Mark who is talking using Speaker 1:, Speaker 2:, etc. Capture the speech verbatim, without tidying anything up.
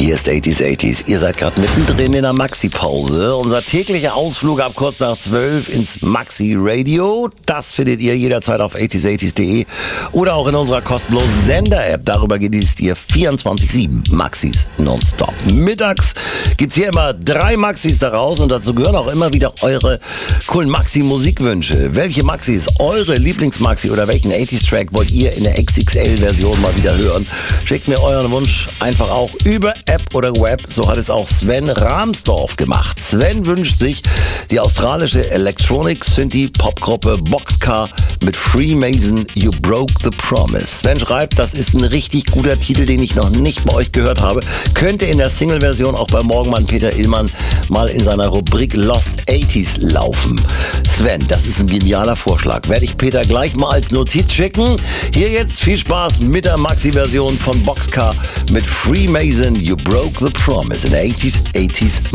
Speaker 1: Hier ist achtziger achtziger. Ihr seid gerade mittendrin in der Maxi-Pause. Unser täglicher Ausflug ab kurz nach zwölf ins Maxi-Radio. Das findet ihr jederzeit auf achtziger achtziger punkt de oder auch in unserer kostenlosen Sender-App. Darüber genießt ihr vierundzwanzig sieben Maxis nonstop. Mittags gibt's hier immer drei Maxis daraus und dazu gehören auch immer wieder eure coolen Maxi-Musikwünsche. Welche Maxi ist eure Lieblingsmaxi oder welchen achtziger-Track wollt ihr in der X X L-Version mal wieder hören? Schickt mir euren Wunsch einfach auch über App oder Web. So hat es auch Sven Rahmsdorf gemacht. Sven wünscht sich die australische Electronic Synthie Popgruppe Boxcar mit Freemason You Broke the Promise. Sven schreibt, das ist ein richtig guter Titel, den ich noch nicht bei euch gehört habe. Könnte in der Single-Version auch bei Morgenmann Peter Illmann mal in seiner Rubrik Lost achtziger laufen. Sven, das ist ein genialer Vorschlag. Werde ich Peter gleich mal als Notiz schicken. Hier jetzt viel Spaß mit der Maxi-Version von Boxcar mit Freemason You Broke the Promise in der achtziger achtziger